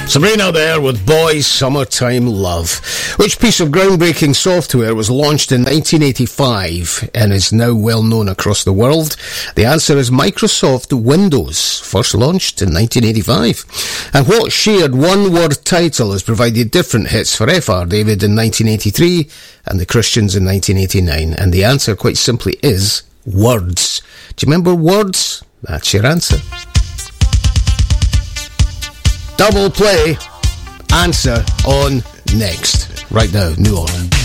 Sabrina there with Boys Summertime Love. Which piece of groundbreaking software was launched in 1985 and is now well known across the world? The answer is Microsoft Windows, first launched in 1985. And what shared one-word title has provided different hits for F.R. David in 1983 and the Christians in 1989? And the answer quite simply is Words. Do you remember Words? That's your answer. Double play. Answer on next. Right now, New Orleans.